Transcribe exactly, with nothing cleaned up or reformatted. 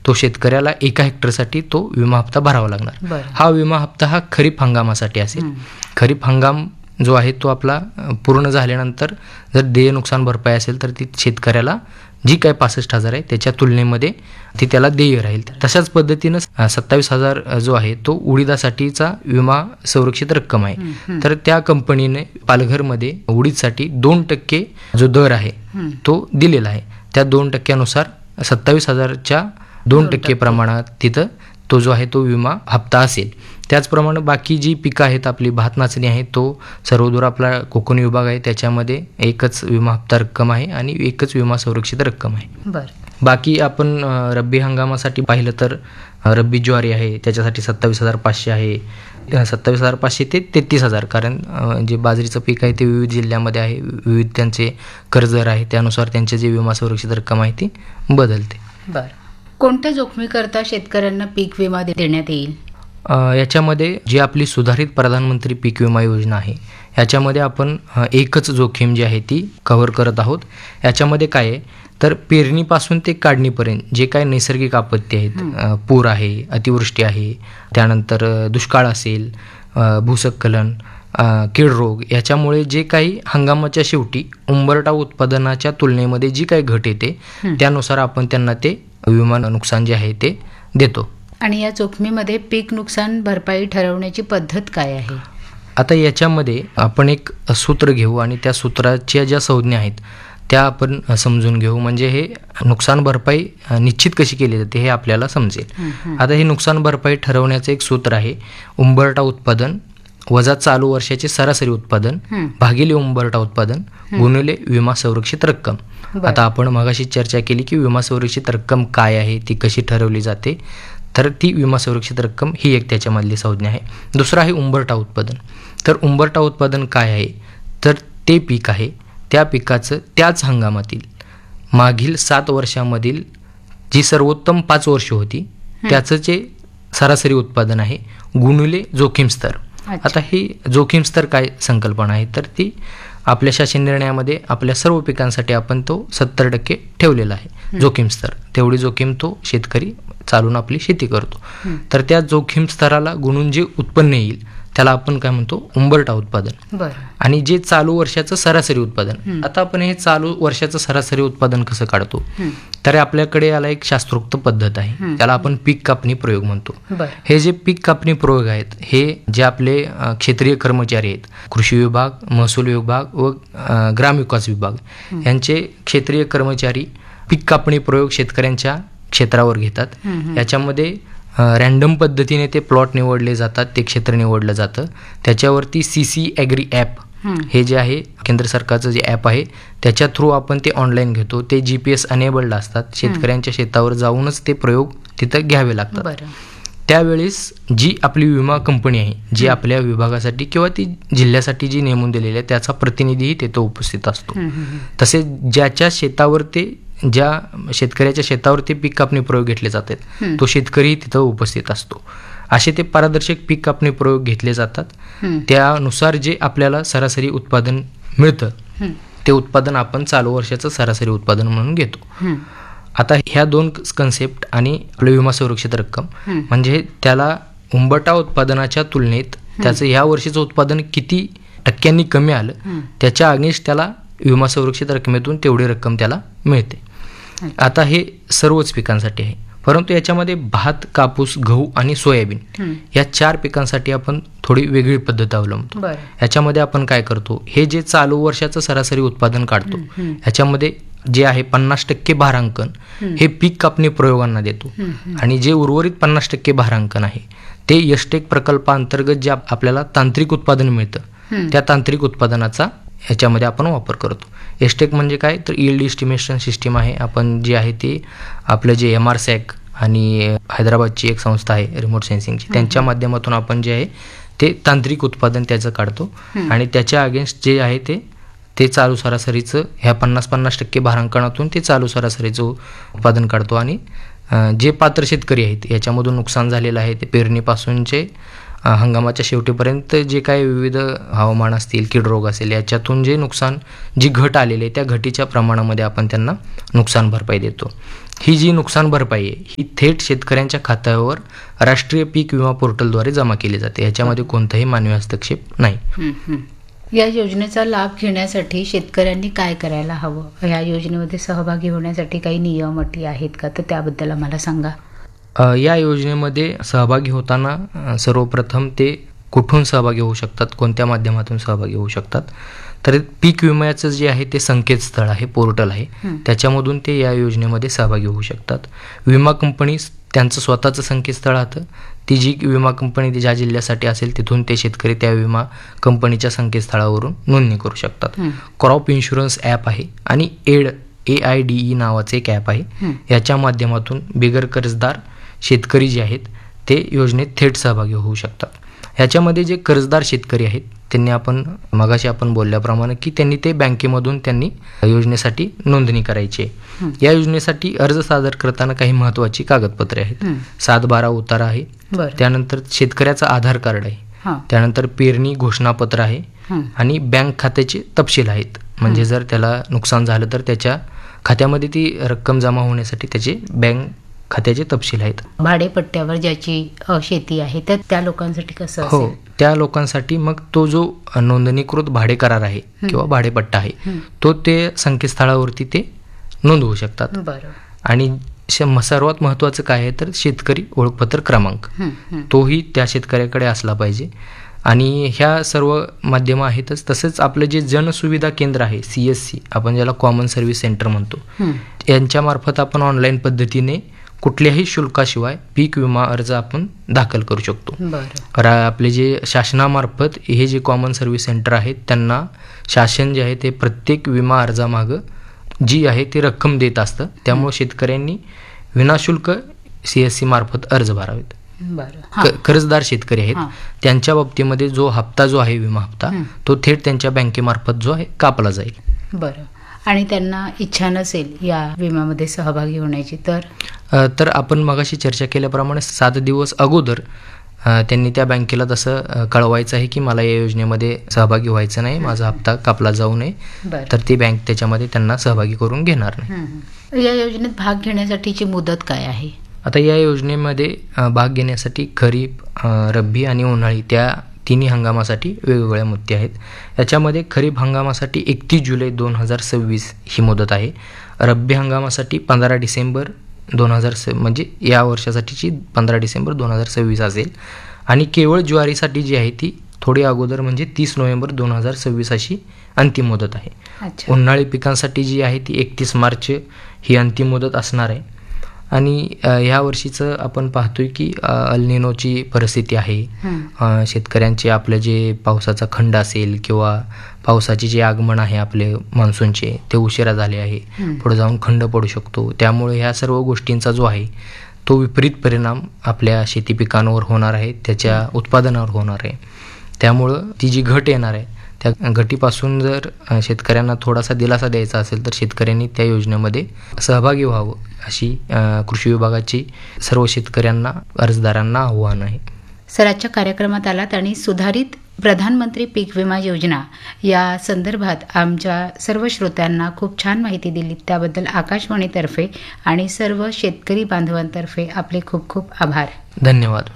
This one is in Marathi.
तो शेतकऱ्याला एका हेक्टरसाठी तो विमा हप्ता भरावा लागणार. हा विमा हप्ता हा खरीप हंगामासाठी असेल. खरीप हंगाम जो आहे तो आपला पूर्ण झाल्यानंतर जर देय नुकसान भरपाई असेल तर ती शेतकऱ्याला जी काय पासष्ट हजार आहे त्याच्या तुलनेमध्ये ती त्याला देय राहील. तशाच पद्धतीनं सत्तावीस हजार जो आहे तो उडीदासाठीचा विमा संरक्षित रक्कम आहे. तर त्या कंपनीने पालघरमध्ये उडीदसाठी दोन टक्के जो दर आहे तो दिलेला आहे. त्या दोन टक्क्यानुसार सत्तावीस हजारच्या दोन टक्के प्रमाणात तिथं तो जो आहे तो विमा हप्ता असेल. त्याचप्रमाणे बाकी जी पिकं आहेत, आपली भात नाचणी आहे, तो सर्वदूर आपला कोकण विभाग आहे, त्याच्यामध्ये एकच विमा हप्ता रक्कम आहे आणि एकच विमा संरक्षित रक्कम आहे. बरं. बाकी आपण रब्बी हंगामासाठी पाहिलं तर रब्बी ज्वारी आहे त्याच्यासाठी सत्तावीस हजार पाचशे आहे. सत्तावीस हजार पाचशे ते तेहतीस हजार कारण जे बाजरीचं पीक आहे ते विविध जिल्ह्यामध्ये आहे, विविध त्यांचे कर्ज दर आहे, त्यानुसार त्यांचे जे विमा संरक्षित रक्कम आहे ती बदलते. बरं. कोणत्या जोखमीकरता शेतकऱ्यांना पीक विमा देण्यात येईल? याच्यामध्ये जी आपली सुधारित प्रधानमंत्री पीक विमा योजना आहे याच्यामध्ये आपण एकच जोखीम जी आहे ती कव्हर करत आहोत. याच्यामध्ये काय आहे तर पेरणीपासून ते काढणीपर्यंत जे काय नैसर्गिक आपत्ती आहेत, पूर आहे, अतिवृष्टी आहे, त्यानंतर दुष्काळ असेल, भूस्खलन, कीड रोग, याच्यामुळे जे काही हंगामाच्या शेवटी उंबरठा उत्पादनाच्या तुलनेमध्ये जी काही घट येते त्यानुसार आपण त्यांना ते विमा नुकसान जे आहे ते देतो. आणि या जोखमीमध्ये पीक नुकसान भरपाई ठरवण्याची पद्धत काय आहे? आता याच्यामध्ये आपण एक सूत्र घेऊ आणि त्या सूत्राच्या ज्या संज्ञा आहेत त्या आपण समजून घेऊ, म्हणजे हे नुकसान भरपाई निश्चित कशी केली जाते हे आपल्याला समजेल. आता हे नुकसान भरपाई ठरवण्याचं एक सूत्र आहे उंबरठा उत्पादन वजा चालू वर्षाचे सरासरी उत्पादन भागिले उंबरठा उत्पादन गुणिले विमा संरक्षित रक्कम. आता आपण मगाशी चर्चा केली की विमा संरक्षित रक्कम काय आहे, ती कशी ठरवली जाते, तर ती विमा संरक्षित रक्कम ही एक त्याच्यामधली संज्ञा आहे. दुसरं आहे उंबरठा उत्पादन. तर उंबरठा उत्पादन काय आहे तर ते पीक आहे त्या पिकाचं त्याच हंगामातील मागील सात वर्षामधील जी सर्वोत्तम पाच वर्ष होती त्याचं जे सरासरी उत्पादन आहे गुणिले जोखीम स्तर. आता ही जोखीम स्तर काय संकल्पना आहे तर ती आपल्या शासन निर्णयामध्ये आपल्या सर्व पिकांसाठी आपण तो सत्तर टक्के ठेवलेला आहे जोखीम स्तर. तेवढी जोखीम तो शेतकरी चालून आपली शेती करतो. तर त्या जोखीम स्तराला गुणून जे उत्पन्न येईल त्याला आपण काय म्हणतो उंबरठा उत्पादन. आणि जे चालू वर्षाचं सरासरी उत्पादन. आता आपण हे चालू वर्षाचं सरासरी उत्पादन कसं काढतो तर आपल्याकडे याला एक शास्त्रोक्त पद्धत आहे, त्याला आपण पीक कापणी प्रयोग म्हणतो. हे जे पीक कापणी प्रयोग आहेत हे जे आपले क्षेत्रीय कर्मचारी आहेत, कृषी विभाग, महसूल विभाग व ग्रामविकास विभाग यांचे क्षेत्रीय कर्मचारी पीक कापणी प्रयोग शेतकऱ्यांच्या क्षेत्रावर घेतात. याच्यामध्ये रॅन्डम पद्धतीने ते प्लॉट निवडले जातात, ते क्षेत्र निवडलं जातं. त्याच्यावरती सी सी ॲग्री ॲप हे जे आहे केंद्र सरकारचं जे ॲप आहे त्याच्या थ्रू आपण ते ऑनलाईन घेतो. ते जी पी एस अनेबल्ड असतात. शेतकऱ्यांच्या शेतावर जाऊनच ते प्रयोग तिथं घ्यावे लागतात. त्यावेळेस जी आपली विमा कंपनी आहे जी आपल्या विभागासाठी किंवा ती जिल्ह्यासाठी जी नेमून दिलेली आहे त्याचा प्रतिनिधीही तिथं उपस्थित असतो. तसेच ज्याच्या शेतावर ते ज्या शेतकऱ्याच्या शेतावर ते पीक कापणी प्रयोग घेतले जातात तो शेतकरी तिथं उपस्थित असतो. असे ते पारदर्शक पीक कापणी प्रयोग घेतले जातात. त्यानुसार जे आपल्याला सरासरी उत्पादन मिळतं ते उत्पादन आपण चालू वर्षाचं सरासरी उत्पादन म्हणून घेतो. आता ह्या दोन कन्सेप्ट आणि आपलं विमा संरक्षित रक्कम म्हणजे त्याला उंबरठा उत्पादनाच्या तुलनेत त्याचं ह्या वर्षीचं उत्पादन किती टक्क्यांनी कमी आलं त्याच्या अगेन्स्ट त्याला विमा संरक्षित रकमेतून तेवढी रक्कम त्याला मिळते. आता हे सर्वच पिकांसाठी आहे, परंतु याच्यामध्ये भात, कापूस, गहू आणि सोयाबीन या चार पिकांसाठी आपण थोडी वेगळी पद्धत अवलंबतो. याच्यामध्ये आपण काय करतो, हे जे चालू वर्षाचं सरासरी उत्पादन काढतो याच्यामध्ये जे आहे पन्नास टक्के भारांकन हे पीक कापणी प्रयोगांना देतो आणि जे उर्वरित पन्नास टक्के भारांकन आहे ते यशटेक प्रकल्पाअंतर्गत जे आपल्याला तांत्रिक उत्पादन मिळतं त्या तांत्रिक उत्पादनाचा ह्याच्यामध्ये आपण वापर करतो. एस्टेक म्हणजे काय तर यील्ड एस्टिमेशन सिस्टीम आहे. आपण जी आहे ती आपलं जे एम आर सॅक आणि हैदराबादची एक संस्था आहे रिमोट सेन्सिंगची त्यांच्या माध्यमातून आपण जे आहे ते तांत्रिक उत्पादन त्याचं काढतो आणि त्याच्या अगेन्स्ट जे आहे ते ते चालू सरासरीचं ह्या पन्नास पन्नास टक्के भारांकनातून ते चालू सरासरीचं उत्पादन काढतो. आणि जे पात्र शेतकरी आहेत याच्यामधून नुकसान झालेलं आहे ते पेरणीपासूनचे हंगामाच्या शेवटीपर्यंत जे काही विविध हवामान असतील, कीड रोग असेल याच्यातून जे नुकसान जी घट आलेली आहे त्या घटीच्या प्रमाणामध्ये आपण त्यांना नुकसान भरपाई देतो. ही जी नुकसान भरपाई आहे ही थेट शेतकऱ्यांच्या खात्यावर राष्ट्रीय पीक विमा पोर्टलद्वारे जमा केली जाते. याच्यामध्ये कोणताही मानवी हस्तक्षेप नाही. हं, हं. या योजनेचा लाभ घेण्यासाठी शेतकऱ्यांनी काय करायला हवं? या योजनेमध्ये सहभागी होण्यासाठी काही नियम अटी आहेत का? तर त्याबद्दल आम्हाला सांगा. अ, या योजनेमध्ये सहभागी होताना अ, सर्वप्रथम ते कुठून सहभागी होऊ शकतात, कोणत्या माध्यमातून सहभागी होऊ शकतात, तर पीक विम्याचं जे आहे ते संकेतस्थळ आहे, पोर्टल आहे, हं. त्याच्यामधून ते या योजनेमध्ये सहभागी होऊ शकतात. विमा कंपनी त्यांचं स्वतःचं संकेतस्थळ राहतं. ती जी विमा कंपनी ज्या जिल्ह्यासाठी असेल तिथून ते शेतकरी त्या विमा कंपनीच्या संकेतस्थळावरून नोंदणी करू शकतात. हं. क्रॉप इन्शुरन्स ॲप आहे आणि add A I D E नावाचं एक ॲप आहे. हं. याच्या माध्यमातून बिगर कर्जदार शेतकरी जे आहेत ते योजनेत थेट सहभागी होऊ शकतात. ह्याच्यामध्ये जे कर्जदार शेतकरी आहेत त्यांनी आपण मगाशी आपण बोलल्याप्रमाणे की त्यांनी ते बँकेमधून त्यांनी योजनेसाठी नोंदणी करायची आहे. हं. या योजनेसाठी अर्ज सादर करताना काही महत्त्वाची कागदपत्रे आहेत. हं. सात बारा उतारा आहे, बरं. त्यानंतर शेतकऱ्याचं आधार कार्ड आहे, हां. त्यानंतर पेरणी घोषणापत्र आहे हं. आणि बँक खात्याचे तपशील आहेत. म्हणजे जर त्याला नुकसान झालं तर त्याच्या खात्यामध्ये ती रक्कम जमा होण्यासाठी त्याचे बँक खात्याचे तपशील आहेत. भाडेपट्ट्यावर ज्याची अ, शेती आहे तर त्या लोकांसाठी कसं हो, असेल? त्या लोकांसाठी मग तो जो नोंदणीकृत भाडे करार आहे किंवा भाडेपट्टा आहे हं. तो ते संकेतस्थळावरती ते नोंदवू शकतात. बरं. आणि श- म- सर्वात महत्त्वाचं काय आहे तर शेतकरी ओळखपत्र क्रमांक हं, हं. तोही त्या शेतकऱ्याकडे असला पाहिजे. आणि ह्या सर्व माध्यमं आहेतच. तसंच आपलं जे जनसुविधा केंद्र आहे सी एस सी आपण ज्याला कॉमन सर्व्हिस सेंटर म्हणतो, हं. यांच्यामार्फत आपण ऑनलाईन पद्धतीने कुठल्याही शुल्काशिवाय पीक विमा अर्ज आपण दाखल करू शकतो. बरं. रा आपले जे शासनामार्फत हे जे कॉमन सर्व्हिस सेंटर आहेत त्यांना शासन जे आहे ते प्रत्येक विमा अर्जामागं जी आहे ती रक्कम देत असतं. त्यामुळे शेतकऱ्यांनी विनाशुल्क सी एस सी मार्फत अर्ज भरावेत. बरं. क- हां. कर्जदार शेतकरी आहेत हां. त्यांच्या बाबतीमध्ये जो हप्ता जो आहे विमा हप्ता हं. तो थेट त्यांच्या बँकेमार्फत जो आहे कापला जाईल. बरं. आणि त्यांना इच्छा नसेल या विम्यामध्ये सहभागी होण्याची तर अ, तर आपण मगाशी चर्चा केल्याप्रमाणे सात दिवस अगोदर अ, त्यांनी त्या बँकेला तसं अ, कळवायचं आहे की मला या योजनेमध्ये सहभागी व्हायचं नाही, माझा हप्ता कापला जाऊ नये. बरं. तर ती बँक त्याच्यामध्ये त्यांना सहभागी करून घेणार नाही. हं, हं. या योजनेत भाग घेण्यासाठीची मुदत काय आहे? आता या योजनेमध्ये अ, भाग घेण्यासाठी खरीप, अ, रब्बी आणि उन्हाळी त्या तिन्ही हंगामासाठी वेगवेगळ्या मुदती आहेत. याच्यामध्ये खरीप हंगामासाठी एकतीस जुलै दोन हजार सव्वीस ही मुदत आहे. रब्बी हंगामासाठी पंधरा डिसेंबर दोन हजार स म्हणजे या वर्षासाठीची पंधरा डिसेंबर दोन हजार सव्वीस असेल. आणि केवळ ज्वारीसाठी जी आहे ती थोडी अगोदर म्हणजे तीस नोव्हेंबर दोन हजार सव्वीस अशी अंतिम मुदत आहे. अच्छा. उन्हाळी पिकांसाठी जी आहे ती एकतीस मार्च ही अंतिम मुदत असणार आहे. आणि अ, ह्या वर्षीचं आपण पाहतोय की अ, अल्निनोची परिस्थिती आहे. हं. अ, शेतकऱ्यांचे आपलं जे पावसाचा खंड असेल किंवा पावसाचे जे आगमन आहे आपले मान्सूनचे ते उशिरा झाले आहे. हं. पुढे जाऊन खंड पडू शकतो. त्यामुळे ह्या सर्व गोष्टींचा जो आहे तो विपरीत परिणाम आपल्या शेती पिकांवर होणार आहे, त्याच्या उत्पादनावर होणार आहे. त्यामुळं ती जी घट येणार आहे त्या घटीपासून जर अ, शेतकऱ्यांना थोडासा दिलासा द्यायचा असेल तर शेतकऱ्यांनी त्या योजनेमध्ये सहभागी व्हावं अशी अ, कृषी विभागाची सर्व शेतकऱ्यांना अर्जदारांना आव्हान आहे. सर, आजच्या कार्यक्रमात आलात आणि सुधारित प्रधानमंत्री पीक विमा योजना या संदर्भात आमच्या सर्व श्रोत्यांना खूप छान माहिती दिली. त्याबद्दल आकाशवाणीतर्फे आणि सर्व शेतकरी बांधवांतर्फे आपले खूप खूप आभार. धन्यवाद.